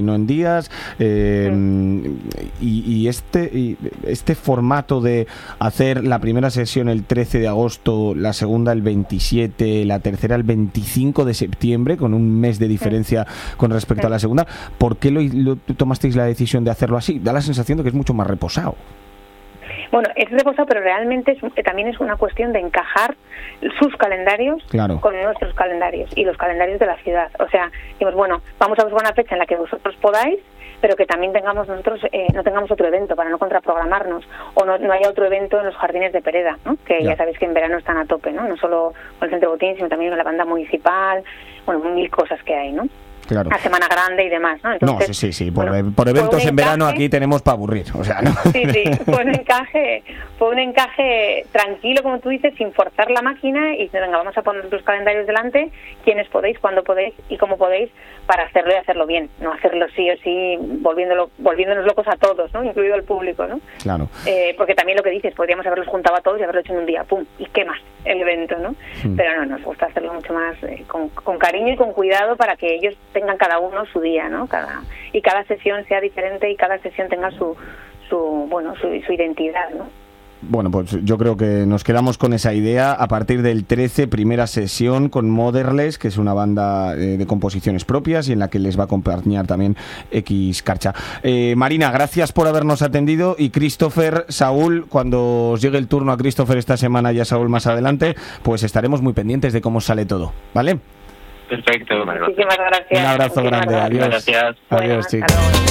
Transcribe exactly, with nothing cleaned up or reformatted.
no en días, eh, sí. y, y este y este formato de hacer la primera sesión el trece de agosto, la segunda el veintisiete, la tercera el veinticinco de septiembre, con un mes de diferencia sí. con respecto sí. a la segunda, ¿por qué lo, lo tomasteis la decisión de hacerlo así? Da la sensación de que es mucho más reposado. Bueno, es reposado, pero realmente es, también es una cuestión de encajar sus calendarios claro. con nuestros calendarios y los calendarios de la ciudad. O sea, decimos, bueno, vamos a buscar una fecha en la que vosotros podáis, pero que también tengamos nosotros eh, no tengamos otro evento para no contraprogramarnos, o no, no haya otro evento en los jardines de Pereda, ¿no? Que ya. ya sabéis que en verano están a tope, ¿no? No solo con el Centro Botín, sino también con la banda municipal, bueno, mil cosas que hay, ¿no? Claro. La Semana Grande y demás, ¿no? Entonces, no, sí, sí, sí. Por, bueno, por eventos en verano aquí tenemos para aburrir, o sea, ¿no? Sí, sí, fue un encaje, fue un encaje tranquilo, como tú dices, sin forzar la máquina y venga, vamos a poner los calendarios delante, quiénes podéis, cuándo podéis y cómo podéis, para hacerlo y hacerlo bien, no hacerlo sí o sí, volviéndolo, volviéndonos locos a todos, ¿no? Incluido el público, ¿no? Claro. Eh, porque también lo que dices, podríamos haberlos juntado a todos y haberlo hecho en un día, pum, y qué más, el evento, ¿no? Mm. Pero no, nos gusta hacerlo mucho más eh, con, con cariño y con cuidado para que ellos tengan cada uno su día, ¿no? Cada y cada sesión sea diferente y cada sesión tenga su su bueno su, su identidad, ¿no? Bueno, pues yo creo que nos quedamos con esa idea. A partir del trece, primera sesión con Motherless, que es una banda eh, de composiciones propias y en la que les va a acompañar también X Carcha. Eh, Marina, gracias por habernos atendido. Y Christopher, Saúl, cuando os llegue el turno a Christopher esta semana y a Saúl más adelante, pues estaremos muy pendientes de cómo sale todo, ¿vale? Perfecto. Muchísimas gracias. Un abrazo Muchísimas grande. Gracias. Adiós. Gracias. Adiós, chicos.